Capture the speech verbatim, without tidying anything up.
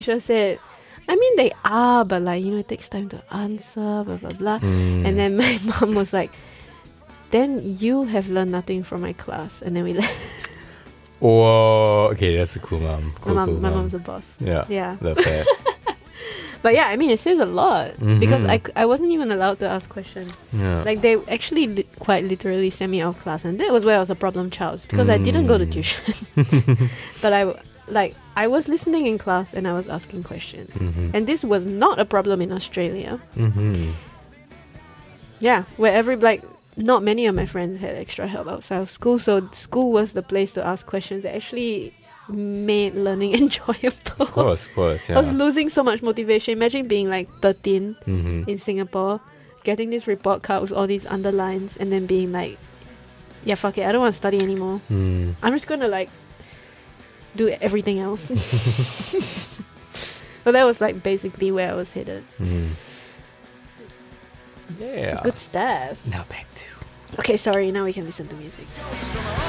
teacher said, I mean, they are, but like, you know, it takes time to answer, blah, blah, blah. Mm. And then my mom was like, then you have learned nothing from my class. And then we left. Whoa, okay, that's a cool mom. Cool, my mom, cool my mom. mom's the boss. Yeah, Yeah. love that. But yeah, I mean, it says a lot. Because Mhm. I, c- I wasn't even allowed to ask questions. Yeah. Like, they actually li- quite literally sent me out of class. And that was where I was a problem child. It's because I didn't go to Mm. tuition. But I, w- like, I was listening in class and I was asking questions. Mhm. And this was not a problem in Australia. Mhm. Yeah, where every, like, not many of my friends had extra help outside of school. So school was the place to ask questions that actually made learning enjoyable. Of course, of course, I was yeah. losing so much motivation. Imagine being like thirteen Mhm. in Singapore, getting this report card with all these underlines, and then being like, yeah, fuck it, I don't want to study anymore. Mm. I'm just gonna like do everything else. So that was like basically where I was headed. Mm. Yeah. Good stuff. Now back to Okay, sorry, now we can listen to music.